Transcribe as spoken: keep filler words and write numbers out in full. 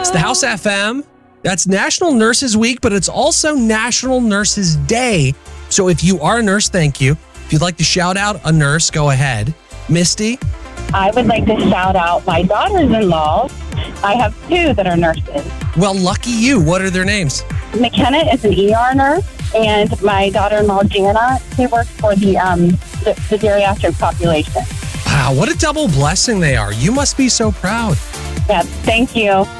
It's the House F M. That's National Nurses Week, but it's also National Nurses Day. So if you are a nurse, thank you. If you'd like to shout out a nurse, go ahead. Misty? I would like to shout out my daughters-in-law. I have two that are nurses. Well, lucky you. What are their names? McKenna is an E R nurse, and my daughter-in-law, Jana, she works for the, um, the, the geriatric population. Wow, what a double blessing they are. You must be so proud. Yeah, thank you.